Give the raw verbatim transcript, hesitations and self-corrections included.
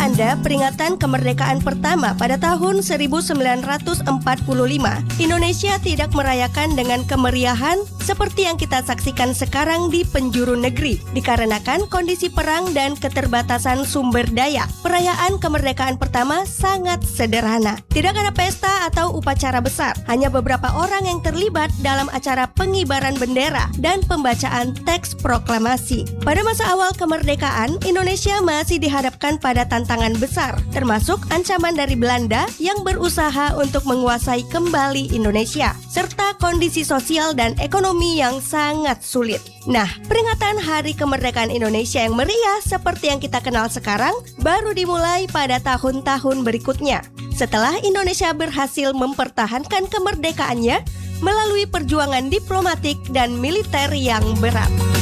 tanda peringatan kemerdekaan pertama pada tahun seribu sembilan ratus empat puluh lima, Indonesia tidak merayakan dengan kemeriahan seperti yang kita saksikan sekarang di penjuru negeri, dikarenakan kondisi perang dan keterbatasan sumber daya. Perayaan kemerdekaan pertama sangat sederhana. Tidak ada pesta atau upacara besar, hanya beberapa orang yang terlibat dalam acara pengibaran bendera dan pembacaan teks proklamasi. Pada masa awal kemerdekaan, Indonesia masih dihadapkan pada tantangan besar, termasuk ancaman dari Belanda yang berusaha untuk menguasai kembali Indonesia, serta kondisi sosial dan ekonomi yang sangat sulit. Nah, peringatan Hari Kemerdekaan Indonesia yang meriah seperti yang kita kenal sekarang baru dimulai pada tahun-tahun berikutnya, setelah Indonesia berhasil mempertahankan kemerdekaannya melalui perjuangan diplomatik dan militer yang berat.